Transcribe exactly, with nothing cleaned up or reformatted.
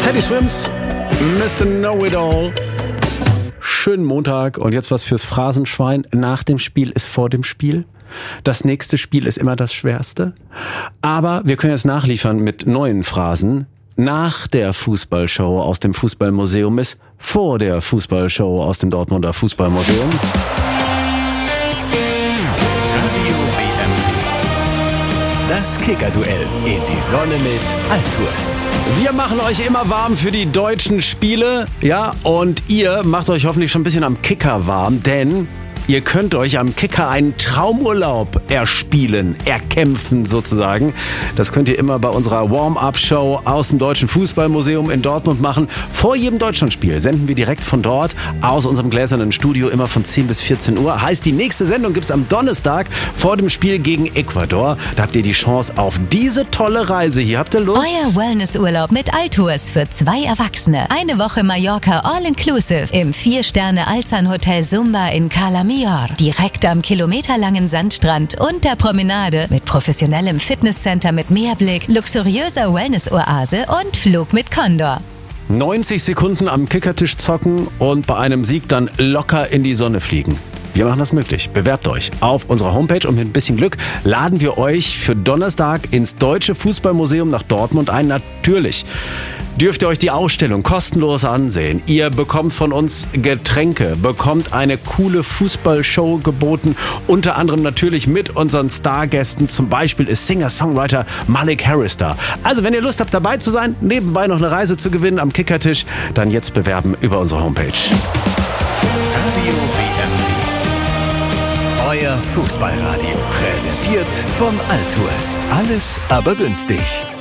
Teddy Swims, Mister Know-It-All. Schönen Montag und jetzt was fürs Phrasenschwein. Nach dem Spiel ist vor dem Spiel. Das nächste Spiel ist immer das Schwerste. Aber wir können jetzt nachliefern mit neuen Phrasen. Nach der Fußballshow aus dem Fußballmuseum ist vor der Fußballshow aus dem Dortmunder Fußballmuseum. Radio W M W. Das Kicker-Duell in die Sonne mit Altours. Wir machen euch immer warm für die deutschen Spiele, ja, und ihr macht euch hoffentlich schon ein bisschen am Kicker warm, denn ihr könnt euch am Kicker einen Traumurlaub erspielen, erkämpfen sozusagen. Das könnt ihr immer bei unserer Warm-Up-Show aus dem Deutschen Fußballmuseum in Dortmund machen. Vor jedem Deutschlandspiel senden wir direkt von dort aus unserem gläsernen Studio immer von zehn bis vierzehn Uhr. Heißt, die nächste Sendung gibt's am Donnerstag vor dem Spiel gegen Ecuador. Da habt ihr die Chance auf diese tolle Reise. Hier habt ihr Lust? Euer Wellnessurlaub mit Altours für zwei Erwachsene. Eine Woche Mallorca All-Inclusive im vier-Sterne-Alzan-Hotel Sumba in Cala Mior. Direkt am kilometerlangen Sandstrand und der Promenade mit professionellem Fitnesscenter mit Meerblick, luxuriöser Wellness-Oase und Flug mit Condor. neunzig Sekunden am Kickertisch zocken und bei einem Sieg dann locker in die Sonne fliegen. Wir machen das möglich. Bewerbt euch auf unserer Homepage und mit ein bisschen Glück laden wir euch für Donnerstag ins Deutsche Fußballmuseum nach Dortmund ein. Natürlich dürft ihr euch die Ausstellung kostenlos ansehen. Ihr bekommt von uns Getränke, bekommt eine coole Fußballshow geboten, unter anderem natürlich mit unseren Stargästen. Zum Beispiel ist Singer-Songwriter Malik Harris da. Also wenn ihr Lust habt dabei zu sein, nebenbei noch eine Reise zu gewinnen am Kickertisch, dann jetzt bewerben über unsere Homepage. Radio W M W. Euer Fußballradio. Präsentiert von Altours. Alles aber günstig.